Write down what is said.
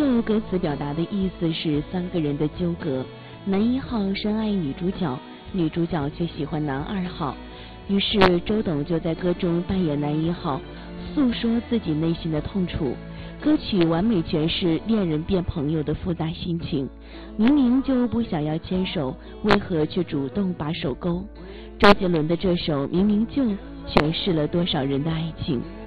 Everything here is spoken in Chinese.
首歌词表达的意思是三个人的纠葛，男一号深爱女主角，女主角却喜欢男二号，于是周董就在歌中扮演男一号，诉说自己内心的痛楚。歌曲完美诠释恋人变朋友的复杂心情，明明就不想要牵手，为何却主动把手勾？周杰伦的这首明明就诠释了多少人的爱情。